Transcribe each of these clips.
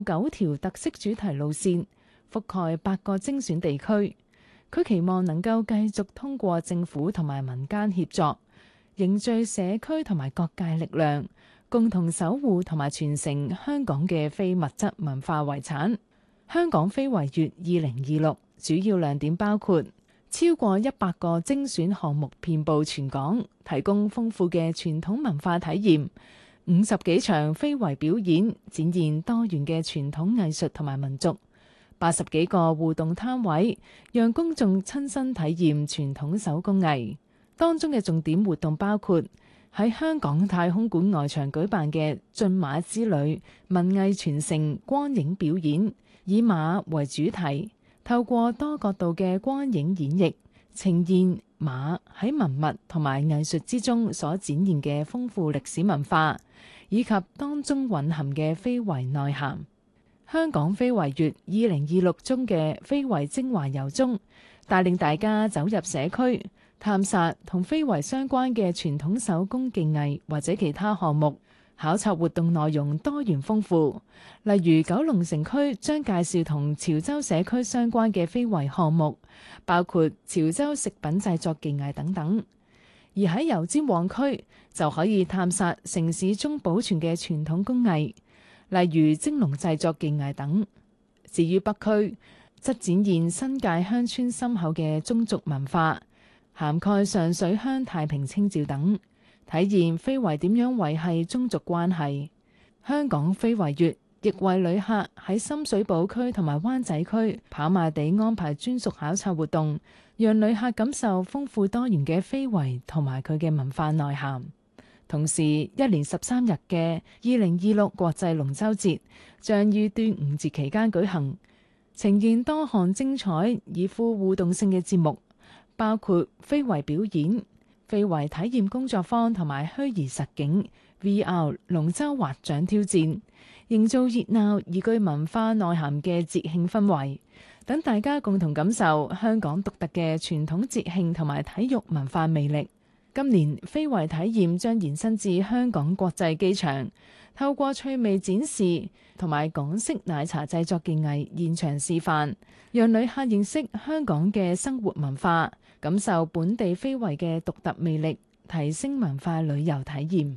9條特色主題路線，覆蓋8個精選地區。佢期望能夠繼續通過政府同埋民間協作，凝聚社區同埋各界力量，共同守護同埋傳承香港嘅非物質文化遺產。香港非遺月2026主要亮點包括超過100個精選項目遍佈全港，提供豐富嘅傳統文化體驗；50幾場非遺表演，展現多元嘅傳統藝術同埋民族；80幾個互動攤位，讓公眾親身體驗傳統手工藝。當中嘅重點活動包括喺香港太空館外牆舉辦嘅駿馬之旅文藝傳承光影表演，以馬為主題，透過多角度嘅光影演繹，呈現馬喺文物同埋藝術之中所展現嘅豐富歷史文化，以及當中蘊含嘅非遺內涵。香港非遺月2026中嘅非遺精華遊中，帶領大家走入社區，探索同非遺相關嘅傳統手工技藝或者其他項目。考察活動內容多元豐富，例如九龍城區將介紹同潮州社區相關嘅非遺項目，包括潮州食品製作技藝等等。而喺油尖旺區就可以探索城市中保存嘅傳統工藝，例如蒸籠製作技藝等。至於北區，則展現新界鄉村深厚嘅宗族文化，涵蓋上水鄉太平清醮等，體現非遺點樣維繫宗族關係。香港非遺月亦為旅客喺深水埗區同埋灣仔區跑馬地安排專屬考察活動，讓旅客感受豐富多元嘅非遺同埋佢嘅文化內涵。同時，一連13日嘅2026國際龍舟節將於端午節期間舉行，呈現多項精彩以富互動性嘅節目，包括非遺表演、非遺體驗工作坊同埋虛擬實境 VR 龍舟劃槳挑戰，營造熱鬧而具文化內涵嘅節慶氛圍，等大家共同感受香港獨特嘅傳統節慶同埋體育文化魅力。今年非遺體驗將延伸至香港國際機場，透過趣味展示同埋港式奶茶製作技藝現場示範，讓旅客認識香港嘅生活文化，感受本地非遺嘅獨特魅力，提升文化旅遊體驗。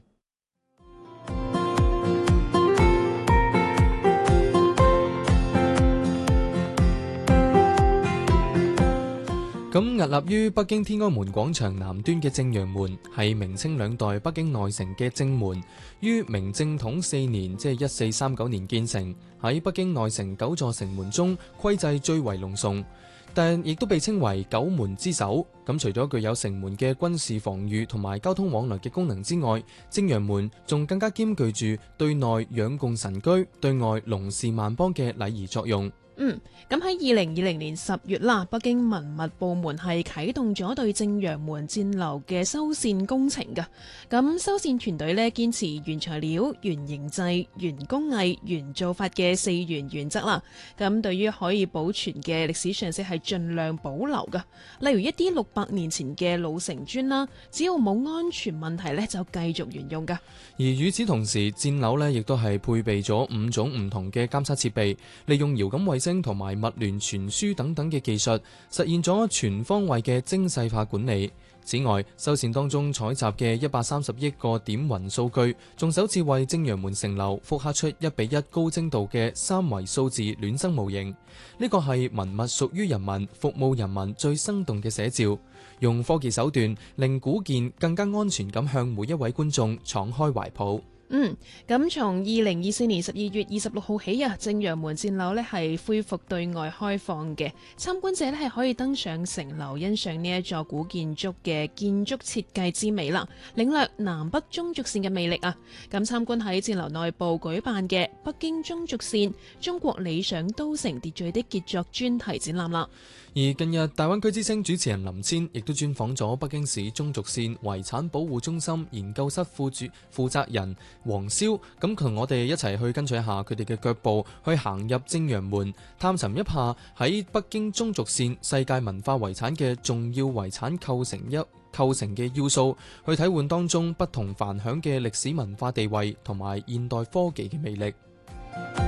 咁屹立於北京天安門廣場南端嘅正陽門，係明清兩代北京內城嘅正門，於明正統4年，即係1439年建成。喺北京內城9座城門中，規制最為隆重，但亦都被稱為9門之首。咁除咗具有城門嘅軍事防禦同埋交通往來嘅功能之外，正陽門仲更加兼具住對內養共神居、對外龍視萬邦嘅禮儀作用。 咁喺2020年10月啦，北京文物部門係啟動咗對正陽門箭樓嘅修繕工程嘅。咁修繕團隊呢，堅持原材料、原形製、原工藝、原做法嘅4原原則啦。咁對於可以保存嘅歷史常識係盡量保留嘅。例如一啲600年前嘅老城磚啦，只要冇安全問題呢，就繼續沿用㗎。 而與此同時，箭樓呢亦都係配備咗5種唔同嘅監測設備，利用遙感衛星同埋物聯傳輸等等嘅技術，實現咗全方位嘅精細化管理。此外，修繕當中採集嘅130億個點雲數據，仲首次為正陽門城樓複刻出1:1高精度嘅3維數字孌生模型。呢個係文物屬於人民、服務人民最生動嘅寫照，用科技手段令古建更加安全咁向每一位觀眾敞開懷抱。 咁從2024年12月26號起啊，正陽門箭樓呢係恢復對外開放嘅，參觀者呢係可以登上城樓欣賞呢一座古建築嘅建築設計之美啦，領略南北中軸線嘅魅力啊！咁參觀喺箭樓內部舉辦嘅北京中軸線中國理想都城秩序的傑作專題展覽啦。 而近日大灣區之聲主持人林千亦都專訪咗北京市中軸線遺產保護中心研究室負責人黃霄，咁同我哋一齊去跟隨一下佢哋嘅腳步，去行入正陽門，探尋一下喺北京中軸線世界文化遺產嘅重要遺產構成嘅要素，去體會當中不同凡響嘅歷史文化地位同埋現代科技嘅魅力。